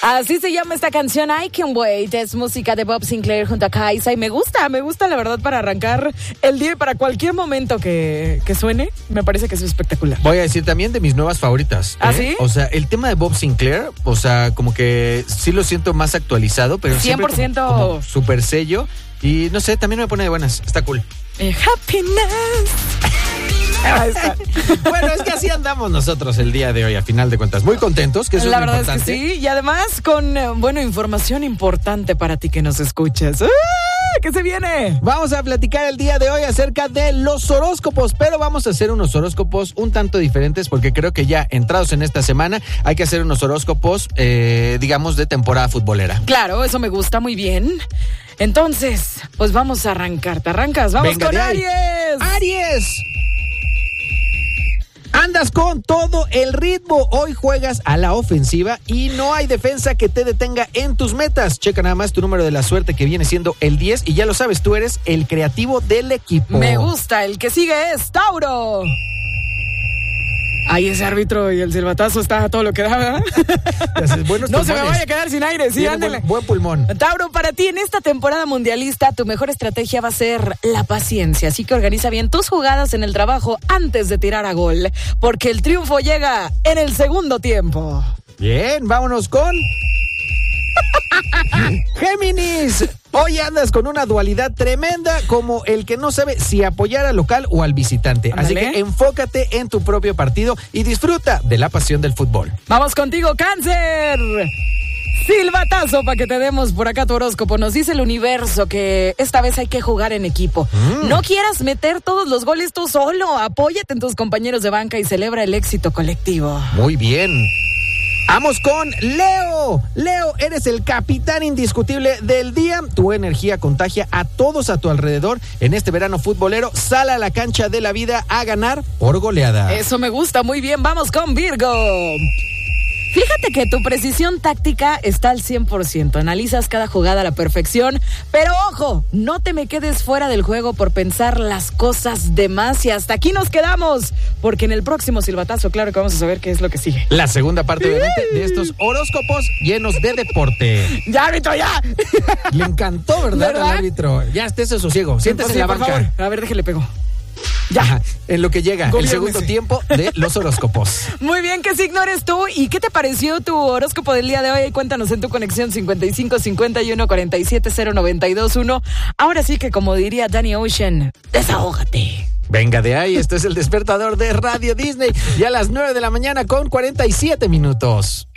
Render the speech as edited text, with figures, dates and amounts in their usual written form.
Así se llama esta canción, I Can't Wait. Es música de Bob Sinclair junto a Kaisa y me gusta la verdad para arrancar el día y para cualquier momento que suene. Me parece que es espectacular. Voy a decir también de mis nuevas favoritas. ¿Ah, sí? O sea, el tema de Bob Sinclair, o sea, como que sí lo siento más actualizado, pero 100% como super sello. Y no sé, también me pone de buenas. Está cool. Happiness. Ahí está. Bueno, es que así andamos nosotros el día de hoy, a final de cuentas. Muy contentos, que eso La es lo verdad importante. es que sí, y además con, información importante para ti que nos escuchas. ¿Qué se viene? Vamos a platicar el día de hoy acerca de los horóscopos, pero vamos a hacer unos horóscopos un tanto diferentes porque creo que ya entrados en esta semana hay que hacer unos horóscopos, digamos, de temporada futbolera. Claro, eso me gusta muy bien. Entonces, pues vamos a arrancar. ¿Te arrancas? ¡Vamos Venga, con de ahí. Aries! ¡Aries! Andas con todo el ritmo, hoy juegas a la ofensiva y no hay defensa que te detenga en tus metas. Checa nada más tu número de la suerte que viene siendo el 10 y ya lo sabes, tú eres el creativo del equipo. Me gusta, el que sigue es Tauro. Ay, ese árbitro y el silbatazo está a todo lo que da, ¿verdad? No se me vaya a quedar sin aire, sí, ándale. Buen pulmón. Tauro, para ti en esta temporada mundialista, tu mejor estrategia va a ser la paciencia. Así que organiza bien tus jugadas en el trabajo antes de tirar a gol, porque el triunfo llega en el segundo tiempo. Bien, vámonos con Géminis. Hoy andas con una dualidad tremenda como el que no sabe si apoyar al local o al visitante. Ándale. Así que enfócate en tu propio partido y disfruta de la pasión del fútbol. Vamos contigo, Cáncer. Silbatazo para que te demos por acá tu horóscopo. Nos dice el universo que esta vez hay que jugar en equipo. No quieras meter todos los goles tú solo. Apóyate en tus compañeros de banca y celebra el éxito colectivo. Muy bien. Vamos con Leo. Leo, eres el capitán indiscutible del día. Tu energía contagia a todos a tu alrededor. En este verano futbolero, sal a la cancha de la vida a ganar por goleada. Eso me gusta, muy bien. Vamos con Virgo. Fíjate que tu precisión táctica está al 100%. Analizas cada jugada a la perfección. Pero ojo, no te me quedes fuera del juego por pensar las cosas de más. Y hasta aquí nos quedamos. Porque en el próximo silbatazo, claro que vamos a saber qué es lo que sigue. La segunda parte, obviamente, de estos horóscopos llenos de deporte. ¡Ya, árbitro, ya! Le encantó, ¿verdad? Al árbitro. Ya estés sosiego. Siéntese en la banca. Por favor. A ver, déjele pego. Ya. Ajá, en lo que llega el segundo Gobiérnese. tiempo de los horóscopos. Muy bien, ¿qué signo eres tú? ¿Y qué te pareció tu horóscopo del día de hoy? Cuéntanos en tu conexión 55 51 47 092 1. Ahora sí que, como diría Danny Ocean, desahógate. Venga de ahí, esto es el despertador de Radio Disney. Ya a las 9 de la mañana con 47 minutos.